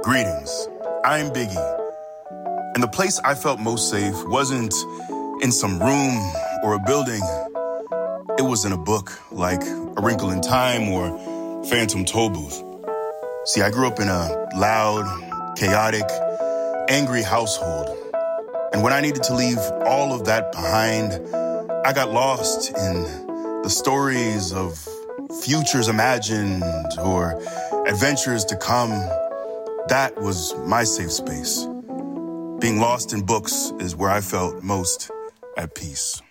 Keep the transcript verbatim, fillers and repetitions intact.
Greetings, I'm Biggie, and the place I felt most safe wasn't in some room or a building. It was in a book, like A Wrinkle in Time or Phantom Tollbooth. See, I grew up in a loud, chaotic, angry household, and when I needed to leave all of that behind, I got lost in the stories of futures imagined or adventures to come. That was my safe space. Being lost in books is where I felt most at peace.